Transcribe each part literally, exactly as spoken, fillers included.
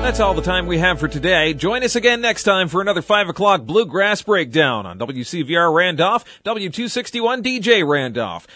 That's all the time we have for today. Join us again next time for another five o'clock Bluegrass Breakdown on W C V R Randolph, W two sixty-one D J Randolph.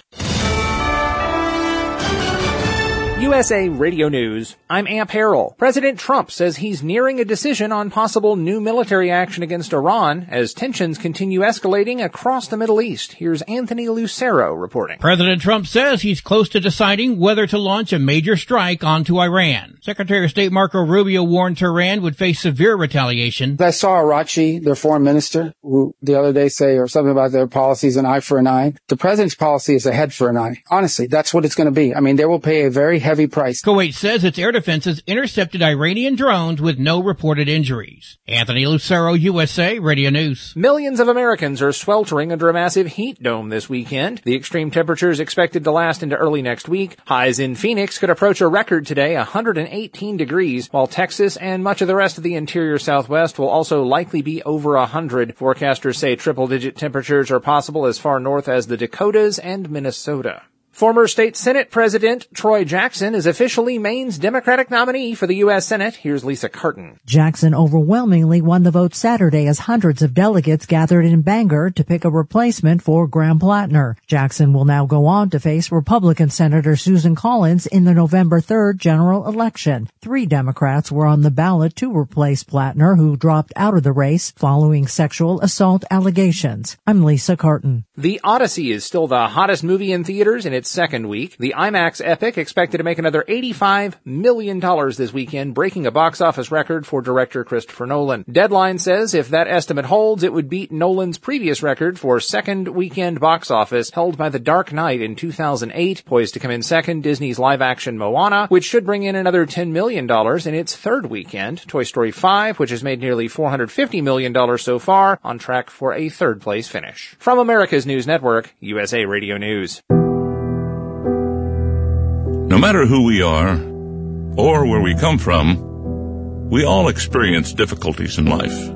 U S A Radio News. I'm Amp Harrell. President Trump says he's nearing a decision on possible new military action against Iran as tensions continue escalating across the Middle East. Here's Anthony Lucero reporting. President Trump says he's close to deciding whether to launch a major strike onto Iran. Secretary of State Marco Rubio warned Tehran would face severe retaliation. I saw Arachi, their foreign minister, who the other day say or something about their policies an eye for an eye. The president's policy is a head for an eye. Honestly, that's what it's going to be. I mean, they will pay a very heavy price. Kuwait says its air defenses intercepted Iranian drones with no reported injuries. Anthony Lucero, U S A Radio News. Millions of Americans are sweltering under a massive heat dome this weekend. The extreme temperatures expected to last into early next week. Highs in Phoenix could approach a record today, one hundred eighteen degrees, while Texas and much of the rest of the interior Southwest will also likely be over one hundred. Forecasters say triple-digit temperatures are possible as far north as the Dakotas and Minnesota. Former State Senate President Troy Jackson is officially Maine's Democratic nominee for the U S Senate. Here's Lisa Carton. Jackson overwhelmingly won the vote Saturday as hundreds of delegates gathered in Bangor to pick a replacement for Graham Plattner. Jackson will now go on to face Republican Senator Susan Collins in the November third general election. Three Democrats were on the ballot to replace Plattner, who dropped out of the race following sexual assault allegations. I'm Lisa Carton. The Odyssey is still the hottest movie in theaters in its second week. The IMAX epic expected to make another eighty-five million dollars this weekend, breaking a box office record for director Christopher Nolan. Deadline says if that estimate holds, it would beat Nolan's previous record for second weekend box office held by The Dark Knight in two thousand eight. Poised to come in second, Disney's live-action Moana, which should bring in another ten million dollars in its third weekend. Toy Story five, which has made nearly four hundred fifty million dollars so far, on track for a third-place finish. From America's News Network, U S A Radio News. No matter who we are, or where we come from, we all experience difficulties in life.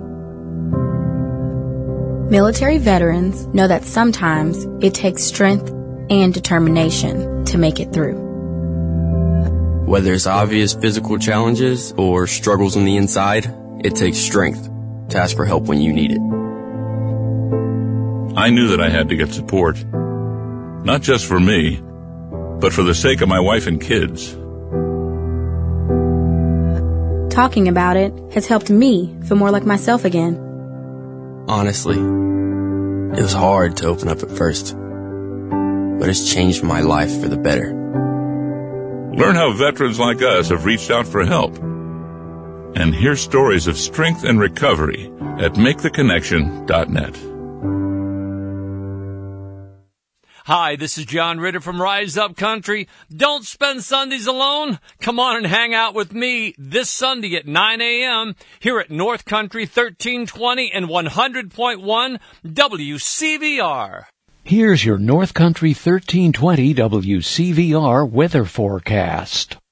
Military veterans know that sometimes it takes strength and determination to make it through. Whether it's obvious physical challenges or struggles on the inside, it takes strength to ask for help when you need it. I knew that I had to get support, not just for me, but for the sake of my wife and kids. Talking about it has helped me feel more like myself again. Honestly, it was hard to open up at first, but it's changed my life for the better. Learn how veterans like us have reached out for help, and hear stories of strength and recovery at make the connection dot net. Hi, this is John Ritter from Rise Up Country. Don't spend Sundays alone. Come on and hang out with me this Sunday at nine a.m. here at North Country thirteen twenty and one hundred point one W C V R. Here's your North Country thirteen twenty W C V R weather forecast.